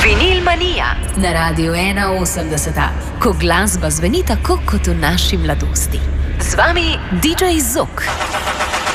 Vinilmanija na Radiu 81, ko glasba zveni tako kot v naši mladosti. Z vami DJ Zok.